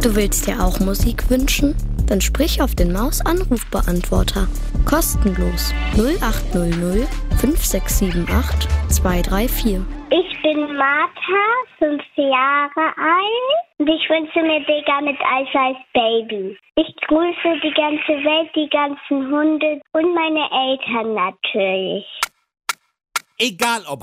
Du willst dir auch Musik wünschen? Dann sprich auf den Maus-Anrufbeantworter. Kostenlos 0800 5678 234. Ich bin Martha, 5 Jahre alt und ich wünsche mir Digga mit Eis als Baby. Ich grüße die ganze Welt, die ganzen Hunde und meine Eltern natürlich. Egal ob